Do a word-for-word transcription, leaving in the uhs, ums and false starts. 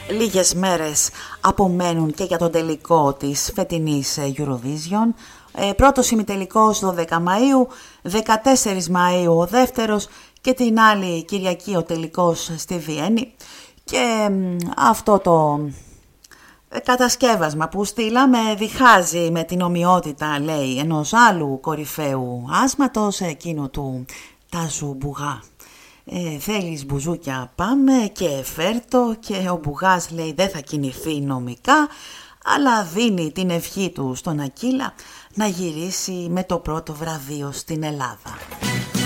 Λίγες μέρες απομένουν και για τον τελικό της φετινής Eurovision. Ε, πρώτος ημιτελικός δώδεκα Μαΐου, δεκατέσσερις Μαΐου ο δεύτερος και την άλλη Κυριακή ο τελικός στη Βιέννη. Και αυτό το κατασκεύασμα που στείλαμε διχάζει με την ομοιότητα, λέει, ενός άλλου κορυφαίου άσματος, εκείνου του Τάσου Μπουγά. Ε, θέλεις μπουζούκια, πάμε και φέρτο, και ο Μπουγάς λέει δεν θα κινηθεί νομικά, αλλά δίνει την ευχή του στον Ακύλα να γυρίσει με το πρώτο βραβείο στην Ελλάδα.